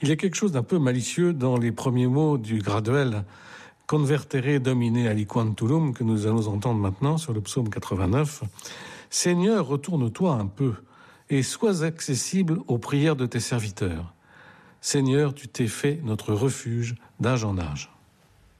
Il y a quelque chose d'un peu malicieux dans les premiers mots du graduel « Convertere Domine aliquam turum » que nous allons entendre maintenant sur le psaume 89. « Seigneur, retourne-toi un peu et sois accessible aux prières de tes serviteurs. Seigneur, tu t'es fait notre refuge d'âge en âge. »